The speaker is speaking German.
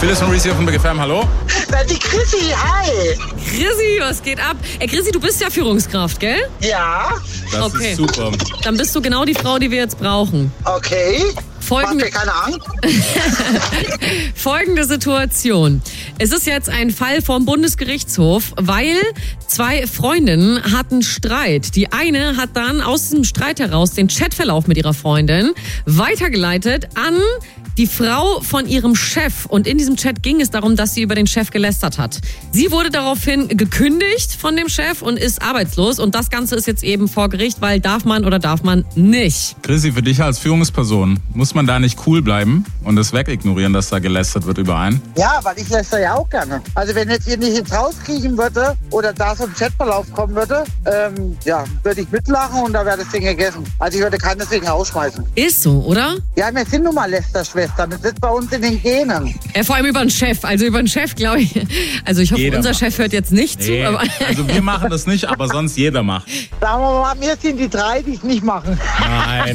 Phyllis und Reese hier von Big FM, hallo? Die Chrissy, hi. Chrissy, was geht ab? Chrissy, du bist ja Führungskraft, gell? Ja, Das Okay. ist super. Dann bist du genau die Frau, die wir jetzt brauchen. okay. Macht Folgende, mir keine Angst. folgende Situation. Es ist jetzt ein Fall vom Bundesgerichtshof, weil zwei Freundinnen hatten Streit. Die eine hat dann aus diesem Streit heraus den Chatverlauf mit ihrer Freundin weitergeleitet an die Frau von ihrem Chef. Und in diesem Chat ging es darum, dass sie über den Chef gelästert hat. Sie wurde daraufhin gekündigt von dem Chef und ist arbeitslos. Und das Ganze ist jetzt eben vor Gericht, weil darf man oder darf man nicht. Chrissy, für dich als Führungsperson, muss man da nicht cool bleiben und es wegignorieren, dass da gelästert wird über einen? Ja, weil ich lässt ja auch gerne. Also wenn jetzt ihr nicht ins Haus kriechen würde oder da so ein Chatverlauf kommen würde, würde ich mitlachen und da wäre das Ding gegessen. Also ich würde keines Ding rausschmeißen. Ist so, oder? Ja, wir sind nun mal Lästerschwestern. Das sitzt bei uns in den Genen. Vor allem über den Chef. Also über den Chef, glaube ich. Also ich hoffe, Jeder unser macht Chef hört jetzt nicht zu. Aber Also wir machen das nicht, aber sonst jeder macht. Sagen wir mal, wir sind die drei, die es nicht machen. Nein.